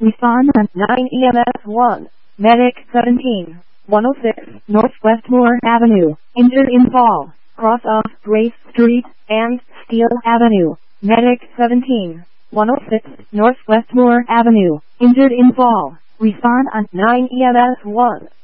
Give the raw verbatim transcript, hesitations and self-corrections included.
Respond on nine E M S one. Medic seventeen, one oh six Northwest Moore Avenue. Injured in fall. Cross off Grace Street and Steele Avenue. Medic seventeen, one oh six Northwest Moore Avenue. Injured in fall. Respond on nine E M S one.